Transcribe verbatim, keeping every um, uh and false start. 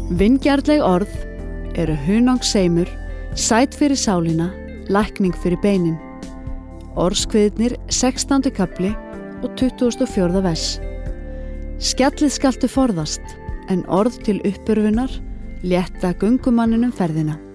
Vingjarnleg orð eru hunangseimur, sæt fyrir sálina, lækning fyrir beinin. Orðskviðnir sextándi kafli og tuttugasta og fjórða vers. Skjallið skaltu forðast, en orð til uppörfunar létta göngumanninum ferðina.